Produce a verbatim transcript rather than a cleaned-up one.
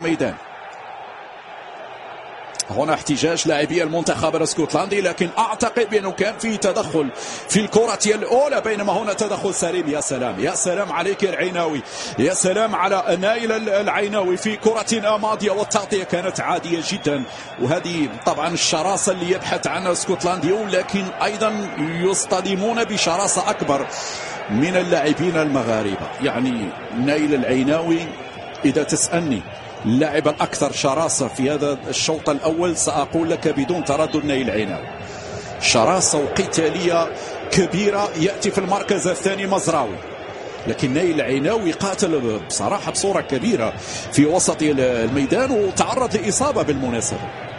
الميدان. هنا احتجاج لاعبي المنتخب الاسكتلندي، لكن اعتقد بانه كان في تدخل في الكرة الاولى، بينما هنا تدخل سليم. يا سلام يا سلام عليك العيناوي، يا سلام على نايل العيناوي في كرة ماضية، والتغطية كانت عادية جدا. وهذه طبعا الشراسة اللي يبحث عنها اسكتلنديون، لكن ايضا يصطدمون بشراسة اكبر من اللاعبين المغاربة. يعني نايل العيناوي اذا تسألني اللاعب الأكثر شراسة في هذا الشوط الأول، سأقول لك بدون تردد نايل العيناوي. شراسة وقتالية كبيرة. يأتي في المركز الثاني مزراوي، لكن نايل العيناوي قاتل بصراحة بصورة كبيرة في وسط الميدان، وتعرض لإصابة بالمناسبة.